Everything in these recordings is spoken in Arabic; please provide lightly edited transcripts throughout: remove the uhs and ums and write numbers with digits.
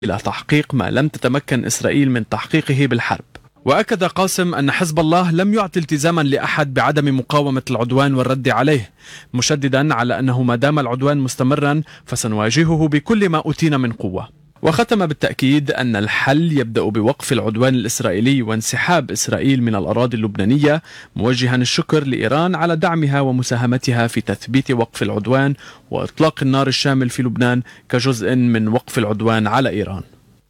إلى تحقيق ما لم تتمكن إسرائيل من تحقيقه بالحرب. وأكد قاسم أن حزب الله لم يعطي التزاما لأحد بعدم مقاومة العدوان والرد عليه، مشددا على أنه ما دام العدوان مستمرا فسنواجهه بكل ما أوتينا من قوة. وختم بالتأكيد أن الحل يبدأ بوقف العدوان الإسرائيلي وانسحاب إسرائيل من الأراضي اللبنانية، موجها الشكر لإيران على دعمها ومساهمتها في تثبيت وقف العدوان وإطلاق النار الشامل في لبنان كجزء من وقف العدوان على إيران.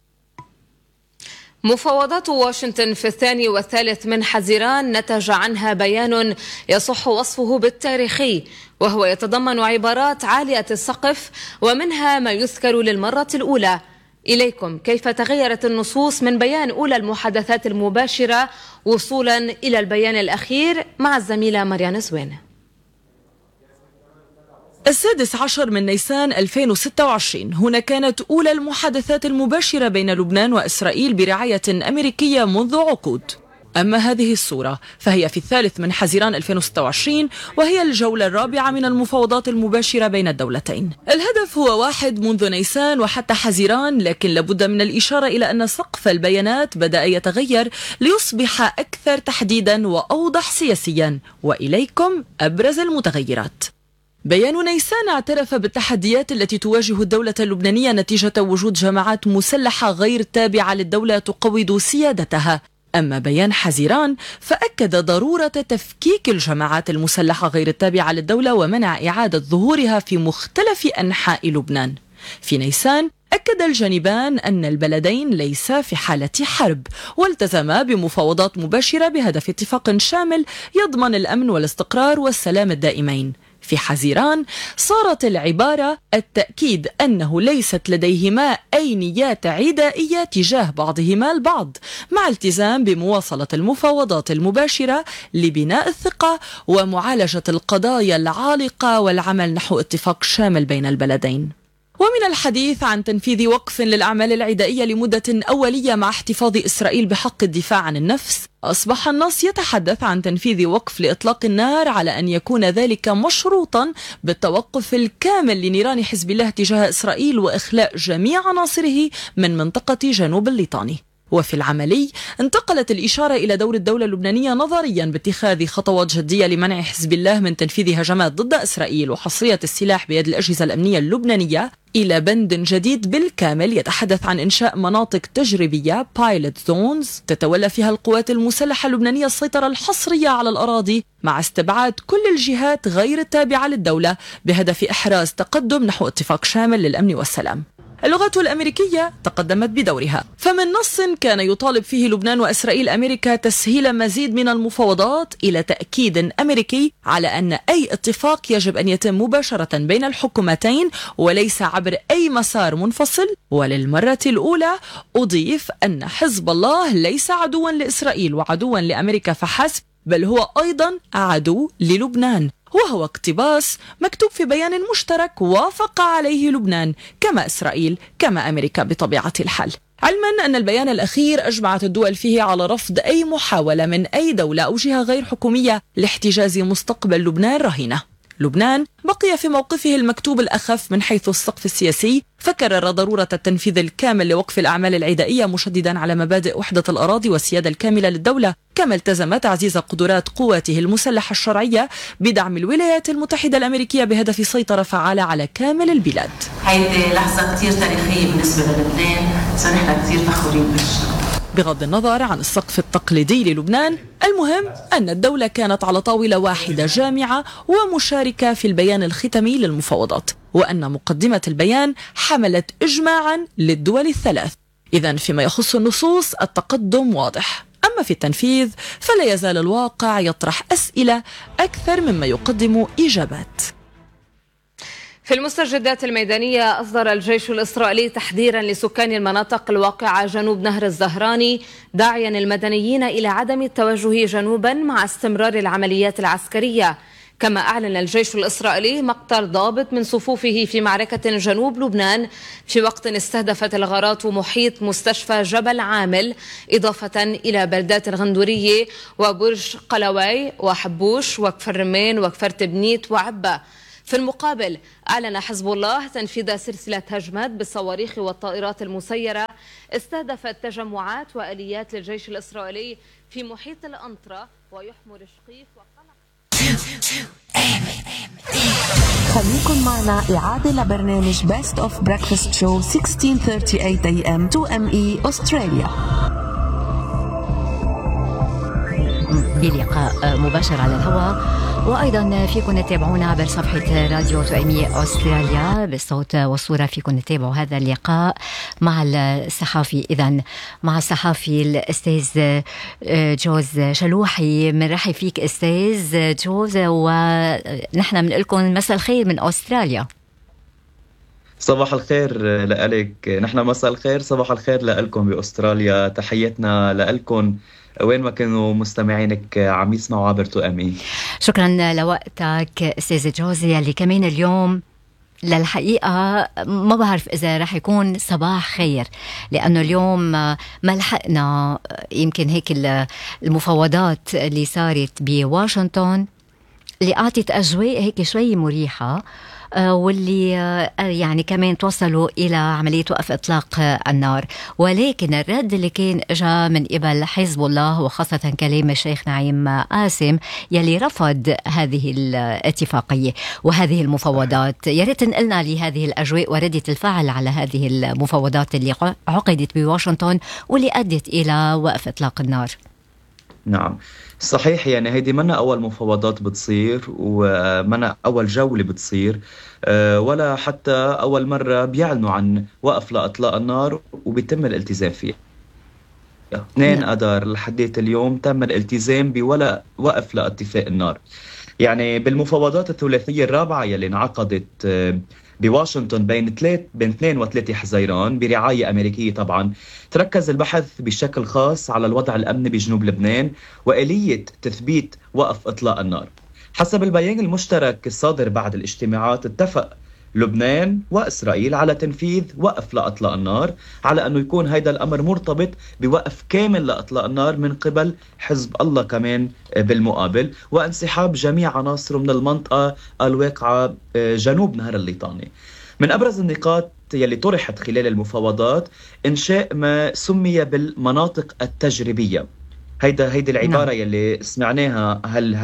مفاوضات واشنطن في 2 و3 من حزيران نتج عنها بيان يصح وصفه بالتاريخي، وهو يتضمن عبارات عالية السقف ومنها ما يذكر للمرة الأولى. إليكم كيف تغيرت النصوص من بيان أولى المحادثات المباشرة وصولا إلى البيان الأخير مع الزميلة مريان زوين. 16 من نيسان 2026 هنا كانت أولى المحادثات المباشرة بين لبنان وإسرائيل برعاية أمريكية منذ عقود. أما هذه الصورة فهي في 3 من حزيران 2026، وهي الجولة الرابعة من المفاوضات المباشرة بين الدولتين. الهدف هو واحد منذ نيسان وحتى حزيران، لكن لابد من الإشارة إلى أن سقف البيانات بدأ يتغير ليصبح أكثر تحديدا وأوضح سياسيا. وإليكم أبرز المتغيرات. بيان نيسان اعترف بالتحديات التي تواجه الدولة اللبنانية نتيجة وجود جماعات مسلحة غير تابعة للدولة تقوض سيادتها. أما بيان حزيران فأكد ضرورة تفكيك الجماعات المسلحة غير التابعة للدولة ومنع إعادة ظهورها في مختلف أنحاء لبنان. في نيسان أكد الجانبان أن البلدين ليسا في حالة حرب، والتزما بمفاوضات مباشرة بهدف اتفاق شامل يضمن الأمن والاستقرار والسلام الدائمين. في حزيران صارت العبارة التأكيد أنه ليست لديهما أي نيات عدائية تجاه بعضهما البعض، مع التزام بمواصلة المفاوضات المباشرة لبناء الثقة ومعالجة القضايا العالقة والعمل نحو اتفاق شامل بين البلدين. ومن الحديث عن تنفيذ وقف للأعمال العدائية لمدة أولية مع احتفاظ إسرائيل بحق الدفاع عن النفس، أصبح النص يتحدث عن تنفيذ وقف لإطلاق النار على أن يكون ذلك مشروطا بالتوقف الكامل لنيران حزب الله تجاه إسرائيل وإخلاء جميع عناصره من منطقة جنوب الليطاني. وفي العملي انتقلت الإشارة إلى دور الدولة اللبنانية نظريا باتخاذ خطوات جدية لمنع حزب الله من تنفيذ هجمات ضد إسرائيل وحصرية السلاح بيد الأجهزة الأمنية اللبنانية، إلى بند جديد بالكامل يتحدث عن إنشاء مناطق تجريبية Pilot Zones تتولى فيها القوات المسلحة اللبنانية السيطرة الحصرية على الأراضي مع استبعاد كل الجهات غير التابعة للدولة بهدف إحراز تقدم نحو اتفاق شامل للأمن والسلام. اللغة الأمريكية تقدمت بدورها، فمن نص كان يطالب فيه لبنان وإسرائيل أمريكا تسهيل مزيد من المفاوضات إلى تأكيد أمريكي على أن أي اتفاق يجب أن يتم مباشرة بين الحكومتين وليس عبر أي مسار منفصل. وللمرة الأولى أضيف أن حزب الله ليس عدوا لإسرائيل وعدوا لأمريكا فحسب، بل هو أيضا عدو للبنان، وهو اقتباس مكتوب في بيان مشترك وافق عليه لبنان كما إسرائيل كما أمريكا بطبيعة الحال، علما أن البيان الأخير أجمعت الدول فيه على رفض أي محاولة من أي دولة أو جهة غير حكومية لاحتجاز مستقبل لبنان رهينة. لبنان بقي في موقفه المكتوب الأخف من حيث السقف السياسي، فكرر ضرورة التنفيذ الكامل لوقف الأعمال العدائية مشددا على مبادئ وحدة الأراضي والسيادة الكاملة للدولة، كما التزم تعزيز قدرات قواته المسلحة الشرعية بدعم الولايات المتحدة الأمريكية بهدف سيطرة فعالة على كامل البلاد. هيدي لحظة كتير تاريخية بالنسبة للبنان، نحن كتير فخورين بالشغل. بغض النظر عن السقف التقليدي للبنان، المهم أن الدولة كانت على طاولة واحدة جامعة ومشاركة في البيان الختامي للمفاوضات، وأن مقدمة البيان حملت إجماعا للدول الثلاث. إذن فيما يخص النصوص التقدم واضح، أما في التنفيذ فلا يزال الواقع يطرح أسئلة أكثر مما يقدم إجابات. في المستجدات الميدانية أصدر الجيش الإسرائيلي تحذيرا لسكان المناطق الواقعة جنوب نهر الزهراني، داعيا المدنيين إلى عدم التوجه جنوبا مع استمرار العمليات العسكرية. كما أعلن الجيش الإسرائيلي مقتل ضابط من صفوفه في معركة جنوب لبنان في وقت استهدفت الغارات محيط مستشفى جبل عامل، إضافة إلى بلدات الغندورية وبرج قلواي وحبوش وكفر رمين وكفر تبنيت وعبة. في المقابل أعلن حزب الله تنفيذ سلسلة هجمات بالصواريخ والطائرات المسيرة استهدفت تجمعات وآليات للجيش الإسرائيلي في محيط الأنطرة ويحمر الشقيف وقلع. خليكن معنا إعادة لبرنامج Best of Breakfast Show 16:38 AM 2ME أستراليا. بلقاء مباشر على الهواء، وأيضا فيكم تتابعونا عبر صفحة راديو 2ME أستراليا بالصوت والصورة. فيكم تتابعوا هذا اللقاء مع الصحافي، إذن مع الصحافي الأستاذ جوز شلوحي. منرحب فيك أستاذ جوز، ونحن بنقلكم مساء الخير من أستراليا. صباح الخير لألك، نحن مساء الخير، صباح الخير لألكم بأستراليا. تحياتنا لألكم وين ما كانوا مستمعينك عم يسمعوا عبر 2ME. شكرا لوقتك أستاذ جوزي، اللي كمان اليوم للحقيقة ما بعرف إذا رح يكون صباح خير، لأنه اليوم ما لحقنا يمكن هيك المفاوضات اللي صارت بواشنطن اللي أعطت أجواء هيك شوي مريحة، واللي يعني كمان توصلوا إلى عملية وقف إطلاق النار. ولكن الرد اللي كان جاء من قبل حزب الله، وخاصة كلام الشيخ نعيم قاسم يلي رفض هذه الاتفاقية وهذه المفاوضات. يا ريت نقلنا لهذه الأجواء وردة الفعل على هذه المفاوضات اللي عقدت بواشنطن واللي أدت إلى وقف إطلاق النار. نعم صحيح، يعني هيدي منا أول مفاوضات بتصير ومنا أول جولة بتصير، ولا حتى أول مرة بيعلنوا عن وقف لإطلاق النار وبيتم الالتزام فيه. 2 أذار لحديت اليوم تم الالتزام بولا وقف لاتفاق النار. يعني بالمفاوضات الثلاثية الرابعة يلي انعقدت بواشنطن بين 2 و3 حزيران برعاية أمريكية طبعا، تركز البحث بشكل خاص على الوضع الأمني بجنوب لبنان وآلية تثبيت وقف إطلاق النار. حسب البيان المشترك الصادر بعد الاجتماعات، اتفق لبنان وإسرائيل على تنفيذ وقف لإطلاق النار، على أنه يكون هيدا الأمر مرتبط بوقف كامل لإطلاق النار من قبل حزب الله كمان بالمقابل، وانسحاب جميع عناصره من المنطقة الواقعة جنوب نهر الليطاني. من أبرز النقاط يلي طرحت خلال المفاوضات إنشاء ما سمي بالمناطق التجريبية. هيدي العبارة يلي سمعناها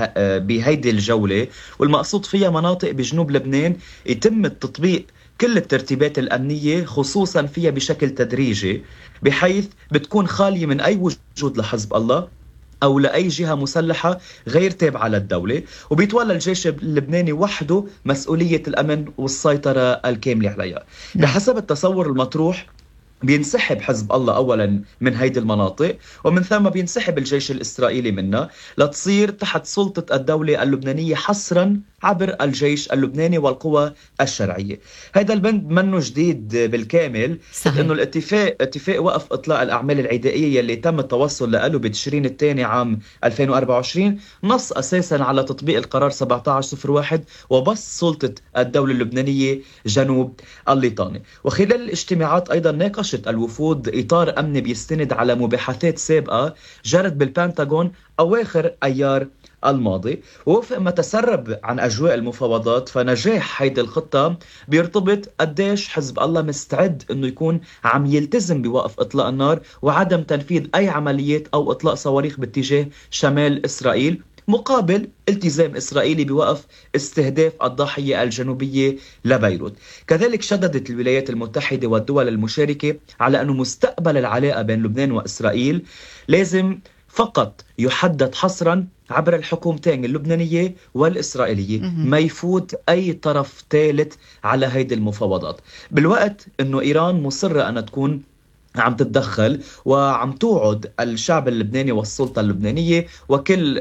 بهيدي الجولة، والمقصود فيها مناطق بجنوب لبنان يتم التطبيق كل الترتيبات الأمنية خصوصا فيها بشكل تدريجي، بحيث بتكون خالية من أي وجود لحزب الله أو لأي جهة مسلحة غير تابعة للدولة، وبيتولى الجيش اللبناني وحده مسؤولية الأمن والسيطرة الكاملة عليها. بحسب التصور المطروح بينسحب حزب الله أولا من هيدي المناطق، ومن ثم بينسحب الجيش الإسرائيلي منها لتصير تحت سلطة الدولة اللبنانية حصرا عبر الجيش اللبناني والقوى الشرعية. هذا البند منه جديد بالكامل، لأنه اتفاق وقف إطلاق الأعمال العدائية اللي تم التوصل له بتشرين الثاني عام 2024 نص أساسا على تطبيق القرار 1701 وبس سلطة الدولة اللبنانية جنوب الليطاني. وخلال الاجتماعات أيضا ناقشت الوفود إطار أمني بيستند على مباحثات سابقة جرت بالبنتاغون أواخر أيار الماضي. ووفق ما تسرب عن أجواء المفاوضات، فنجاح هيدي الخطة بيرتبط قديش حزب الله مستعد أنه يكون عم يلتزم بوقف إطلاق النار وعدم تنفيذ أي عمليات أو إطلاق صواريخ باتجاه شمال إسرائيل، مقابل التزام إسرائيلي بوقف استهداف الضاحية الجنوبية لبيروت. كذلك شددت الولايات المتحدة والدول المشاركة على أنه مستقبل العلاقة بين لبنان وإسرائيل لازم فقط يحدد حصرا عبر الحكومتين اللبنانية والإسرائيلية، ما يفوت أي طرف ثالث على هيدي المفاوضات، بالوقت أنه إيران مصرة أن تكون عم تتدخل وعم توعد الشعب اللبناني والسلطة اللبنانية وكل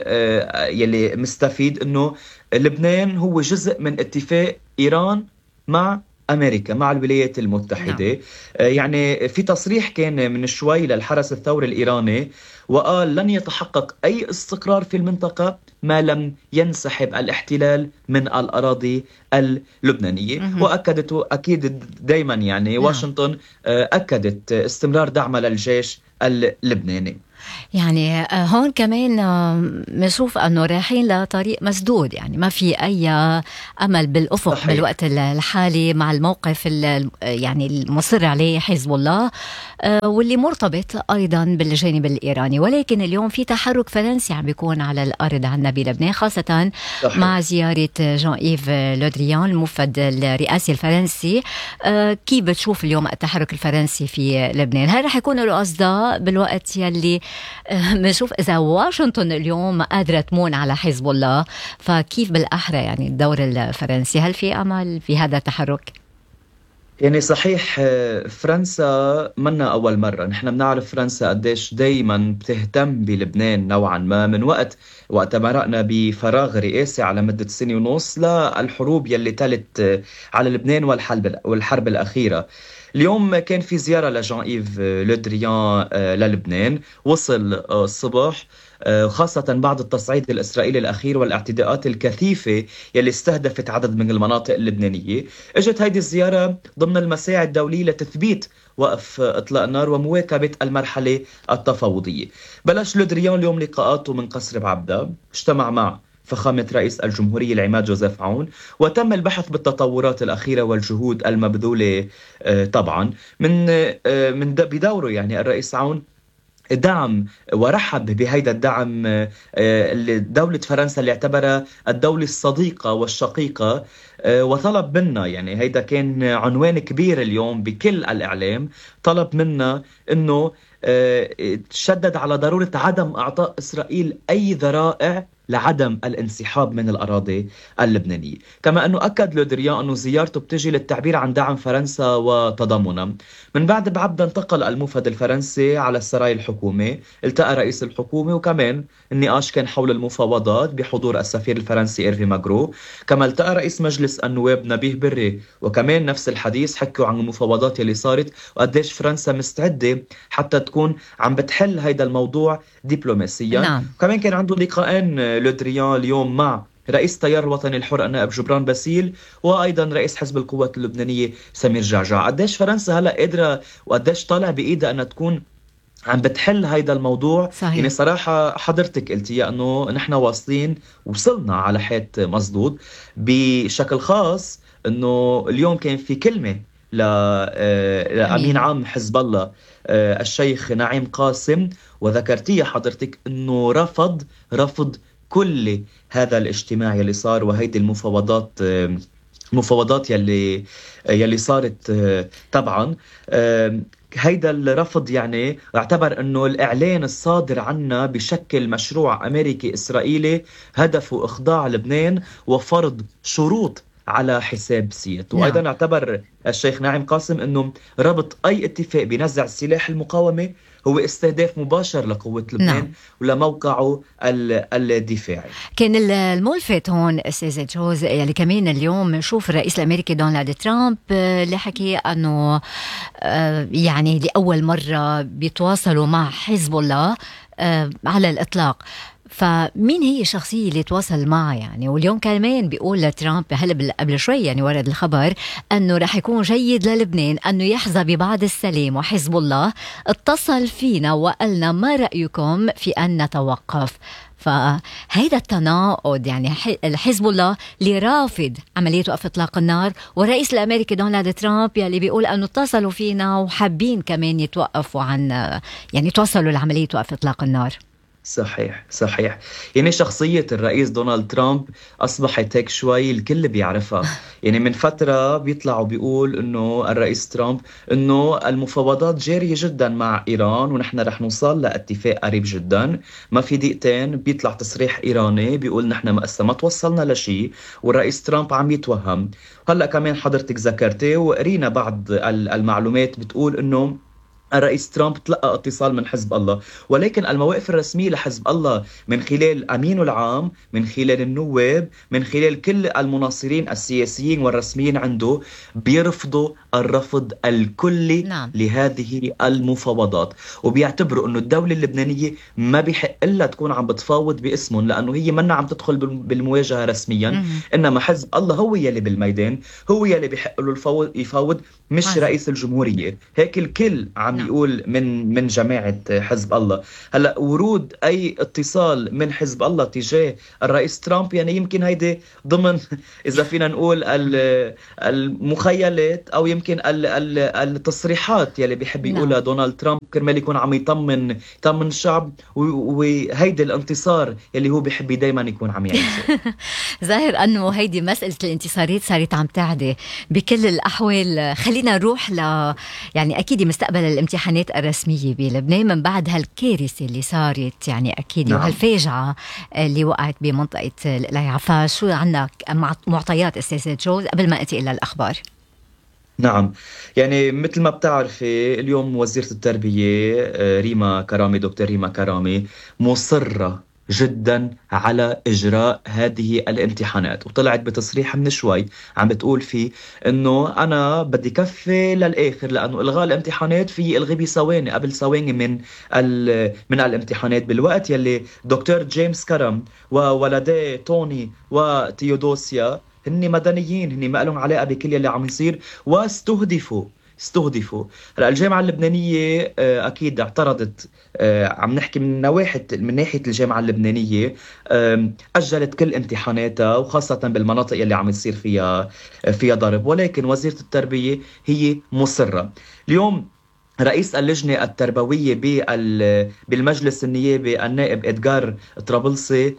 يلي مستفيد أنه لبنان هو جزء من اتفاق إيران مع أمريكا مع الولايات المتحدة. يعني في تصريح كان من شوي للحرس الثوري الإيراني وقال لن يتحقق أي استقرار في المنطقة ما لم ينسحب الاحتلال من الأراضي اللبنانية. وأكدت أكيد دايما يعني واشنطن أكدت استمرار دعمها للجيش اللبناني. يعني هون كمان بنشوف أنه رايحين لطريق مسدود، يعني ما في أي أمل بالأفق. صحيح. بالوقت الحالي مع الموقف يعني المصر عليه حزب الله واللي مرتبط أيضا بالجانب الإيراني. ولكن اليوم في تحرك فرنسي عم بيكون على الأرض عنا بلبنان، خاصة صحيح. مع زيارة جان إيف لو دريان الموفد الرئاسي الفرنسي. كيف بتشوف اليوم التحرك الفرنسي في لبنان؟ هل رح يكون له أصداء بالوقت يلي بنشوف إذا واشنطن اليوم قادرة تمون على حزب الله؟ فكيف بالأحرى يعني الدور الفرنسي؟ هل في أمل في هذا التحرك؟ يعني صحيح فرنسا منا أول مرة. نحن بنعرف فرنسا قديش دايما بتهتم بلبنان نوعا ما، من وقت مرقنا بفراغ رئاسي على مدة 1.5 سنة للحروب يلي تلت على لبنان والحرب الأخيرة. اليوم كان في زيارة لجان إيف لو دريان للبنان، وصل الصبح، خاصة بعد التصعيد الإسرائيلي الأخير والاعتداءات الكثيفة يلي استهدفت عدد من المناطق اللبنانية. اجت هيدي الزيارة ضمن المساعي الدولية لتثبيت وقف إطلاق النار ومواكبة المرحلة التفاوضية. بلش لو دريان اليوم لقاءاته من قصر بعبدة، اجتمع مع فخامة رئيس الجمهورية العماد جوزيف عون، وتم البحث بالتطورات الأخيرة والجهود المبذولة طبعا من بدوره. يعني الرئيس عون دعم ورحب بهيدا الدعم دولة فرنسا اللي اعتبرها الدولة الصديقة والشقيقة، وطلب منا، يعني هيدا كان عنوان كبير اليوم بكل الإعلام، طلب منا أنه تشدد على ضرورة عدم إعطاء إسرائيل أي ذرائع لعدم الانسحاب من الأراضي اللبنانية. كما أنه أكد لو دريان أنه زيارته بتجي للتعبير عن دعم فرنسا وتضامنها. من بعد بعبدة انتقل الموفد الفرنسي على السراي الحكومي، التقى رئيس الحكومة، وكمان النقاش كان حول المفاوضات بحضور السفير الفرنسي إيرفي ماغرو. كما التقى رئيس مجلس النواب نبيه بري، وكمان نفس الحديث حكوا عن المفاوضات اللي صارت وقديش فرنسا مستعدة حتى تكون عم بتحل هيدا الموضوع دبلوماسيا. نعم. كمان كان عنده لقاءين لو دريان اليوم مع رئيس التيار الوطني الحر النائب جبران باسيل، وأيضا رئيس حزب القوات اللبنانية سمير جعجع. قديش فرنسا هلأ قادرة وقديش طالع بإيدها أنها تكون عم بتحل هيدا الموضوع. صحيح. يعني صراحة حضرتك قلتي أنه نحن وصلنا على حيط مسدود. بشكل خاص أنه اليوم كان في كلمة لأمين عام حزب الله الشيخ نعيم قاسم، وذكرتيه حضرتك أنه رفض كل هذا الاجتماع يلي صار وهيدي المفاوضات يلي صارت. طبعا هيدا الرفض يعني اعتبر انه الاعلان الصادر عنا بشكل مشروع امريكي اسرائيلي هدفه اخضاع لبنان وفرض شروط على حساب سيادته. وأيضا اعتبر الشيخ نعيم قاسم أنه ربط أي اتفاق بنزع سلاح المقاومة هو استهداف مباشر لقوة لبنان ولموقعه الدفاعي. كان الملفت هون أستاذ جوز اللي كمان اليوم نشوف الرئيس الأمريكي دونالد ترامب اللي حكي أنه يعني لأول مرة بيتواصلوا مع حزب الله على الإطلاق. فمين هي الشخصية اللي تواصل معه يعني؟ واليوم كمان بيقول لترامب هلا قبل شوي يعني ورد الخبر أنه رح يكون جيد للبنان أنه يحظى ببعض السلام، وحزب الله اتصل فينا وقالنا ما رأيكم في أن نتوقف. فهيدا التناقض يعني الحزب الله اللي رافض عملية وقف إطلاق النار، والرئيس الأمريكي دونالد ترامب يلي بيقول أنه اتصلوا فينا وحابين كمان يتوقفوا عن يعني توصلوا لعملية وقف إطلاق النار. صحيح. يعني شخصية الرئيس دونالد ترامب أصبحت هيك شوي الكل بيعرفها. يعني من فترة بيطلع وبيقول إنه الرئيس ترامب إنه المفاوضات جارية جدا مع إيران ونحن رح نوصل لاتفاق قريب جدا. ما في دقيقتين بيطلع تصريح إيراني بيقول نحن ما توصلنا لشيء، والرئيس ترامب عم يتوهم. هلأ كمان حضرتك ذكرتي وقرينا بعض المعلومات بتقول إنه الرئيس ترامب تلقى اتصال من حزب الله، ولكن المواقف الرسمية لحزب الله من خلال أمينه العام، من خلال النواب، من خلال كل المناصرين السياسيين والرسميين عنده بيرفضوا الرفض الكلي لهذه المفاوضات، وبيعتبروا أنه الدولة اللبنانية ما بيحق إلا تكون عم بتفاوض باسمهم، لأنه هي منا عم تدخل بالمواجهة رسميا. إنما حزب الله هو يلي بالميدان، هو يلي بيحق له يفاوض، مش رئيس الجمهورية. هيك الكل عم بيقول من جماعة حزب الله. هلا ورود أي اتصال من حزب الله تجاه الرئيس ترامب يعني يمكن هيدي ضمن إذا فينا نقول المخيلات أو يمكن التصريحات يلي بيحب يقولها دونالد ترامب كرمال يكون عم يطمن الشعب، وهيدي الانتصار يلي هو بيحب دايما يكون عم يعيشه. ظاهر أنه هيدي مسألة الانتصارات صارت عم تعدي بكل الأحوال. خلينا نروح يعني أكيد مستقبل الامتحانات الرسمية بلبنان من بعد هالكارثة اللي صارت يعني أكيد وهالفاجعة اللي وقعت بمنطقة القلايعفة. شو عندك معطيات أستاذ جوز قبل ما أتي إلى الأخبار؟ نعم، يعني مثل ما بتعرفي اليوم وزيرة التربية ريما كرامي، دكتور ريما كرامي، مصرة جدا على إجراء هذه الامتحانات، وطلعت بتصريح من شوي عم بتقول فيه إنه أنا بدي كفي للآخر، لأنه إلغاء الامتحانات في إلغي بثواني قبل ثواني من الامتحانات، بالوقت يلي دكتور جيمس كرم وولديه توني وتيودوسيا هن مدنيين، هن ما لهم علاقة بكل يلي عم يصير، واستهدفوا. هلا الجامعة اللبنانية أكيد اعترضت، عم نحكي من ناحية الجامعة اللبنانية، أجلت كل امتحاناتها وخاصة بالمناطق يلي عم يصير فيها ضرب، ولكن وزيرة التربية هي مصرة. اليوم رئيس اللجنة التربوية بالمجلس النيابي النائب إدغار طرابلسي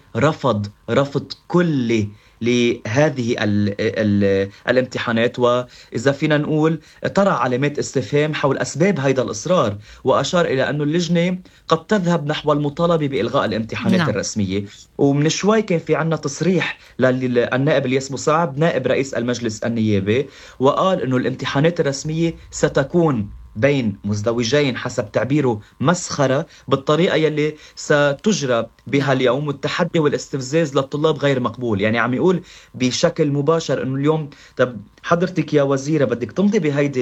رفض كلي لهذه الامتحانات، وإذا فينا نقول طرح علامات استفهام حول أسباب هذا الإصرار، وأشار إلى أن اللجنة قد تذهب نحو المطالبة بإلغاء الامتحانات الرسمية. ومن شوي كان في عنا تصريح للنائب الياس مصعب نائب رئيس المجلس النيابي، وقال أنه الامتحانات الرسمية ستكون بين مزدوجين حسب تعبيره مسخرة بالطريقة يلي ستجرى بها اليوم، والتحدي والاستفزاز للطلاب غير مقبول. يعني عم يقول بشكل مباشر انه اليوم طب حضرتك يا وزيرة بدك تمضي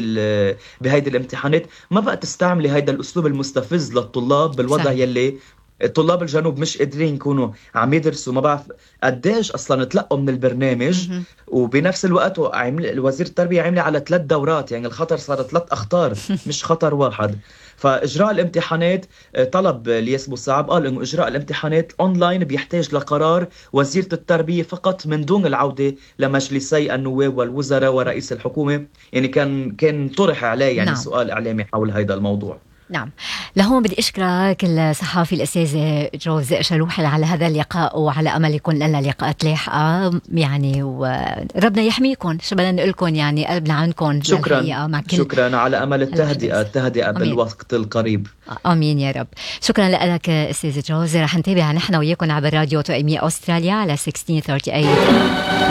بهيدي الامتحانات، ما بقى تستعملي هيدا الاسلوب المستفز للطلاب بالوضع يلي طلاب الجنوب مش قادرين يكونوا عم يدرسوا، ما بعرف قديش اصلا تلقوا من البرنامج، وبنفس الوقت الوزير التربية عمل على 3 دورات، يعني الخطر صار 3 أخطار مش خطر واحد. فإجراء الامتحانات طلب الياس مصعب، قال إنه إجراء الامتحانات أونلاين بيحتاج لقرار وزيرة التربية فقط من دون العودة لمجلسي النواب والوزراء ورئيس الحكومة. يعني كان طرح عليه يعني سؤال إعلامي حول هذا الموضوع. نعم، لهون بدي أشكرك الصحافي الأستاذ جوز شلوحل على هذا اللقاء، وعلى أمل يكون لنا لقاءات لاحقة يعني، وربنا يحميكم. شو بدنا نقول لكم يعني قلبنا عنكم. شكرا على أمل التهدئة بالوقت القريب. آمين يا رب. شكرا لك أستاذ جوز. رح نتابع نحن وياكم عبر راديو توأمية أستراليا على 1638.